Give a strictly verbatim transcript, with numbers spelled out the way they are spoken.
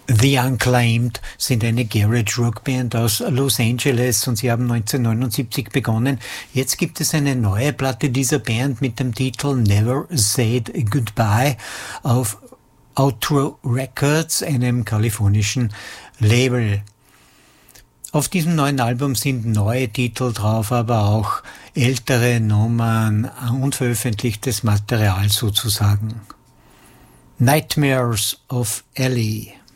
The Unclaimed sind eine Garage Rock Band aus Los Angeles und sie haben neunzehnhundertneunundsiebzig begonnen. Jetzt gibt es eine neue Platte dieser Band mit dem Titel Never Said Goodbye auf Outro Records, einem kalifornischen Label. Auf diesem neuen Album sind neue Titel drauf, aber auch ältere Nummern, unveröffentlichtes Material sozusagen. Nightmares of Ellie.